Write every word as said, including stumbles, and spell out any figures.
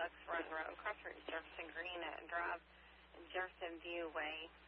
Bucks Run Road, Crossroads, Jefferson Green uh, Drive, Jefferson View Way.